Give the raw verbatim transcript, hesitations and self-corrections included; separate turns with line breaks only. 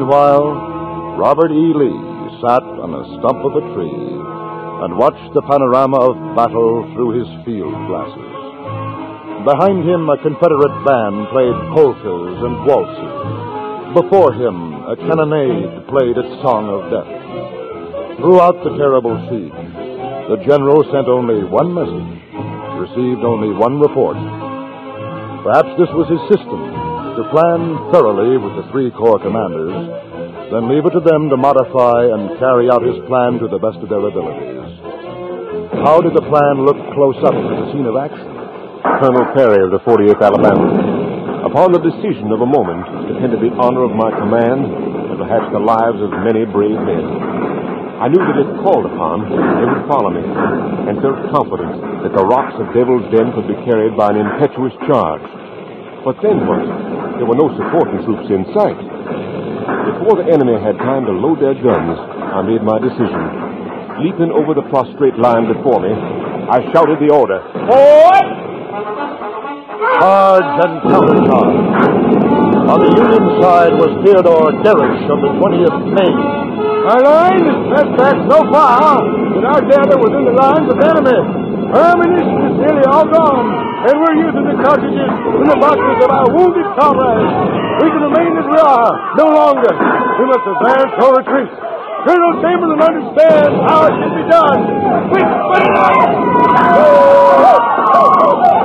Meanwhile, Robert E. Lee sat on a stump of a tree and watched the panorama of battle through his field glasses. Behind him, a Confederate band played polkas and waltzes. Before him, a cannonade played its song of death. Throughout the terrible siege, the general sent only one message, received only one report. Perhaps this was his system, to plan thoroughly with the three corps commanders, then leave it to them to modify and carry out his plan to the best of their abilities. How did the plan look close up to the scene of action?
Colonel Perry of the forty-eighth Alabama. Upon the decision of a moment depended the honor of my command and perhaps the lives of many brave men. I knew that if called upon, they would follow me, and felt confident that the rocks of Devil's Den could be carried by an impetuous charge. But then what? There were no supporting troops in sight. Before the enemy had time to load their guns, I made my decision. Leaping over the prostrate line before me, I shouted the order. Forward!
Charge and countercharge. On the Union side was Theodore Derish of the twentieth Maine.
Our line is pressed back so far that our gather within the lines of the enemy. Our ammunition is nearly all gone, and we're using the cartridges in the boxes of our wounded comrades. We can remain as we are no longer. We must advance or retreat. Colonel Chamberlain understands how it can be done. Quick, quick!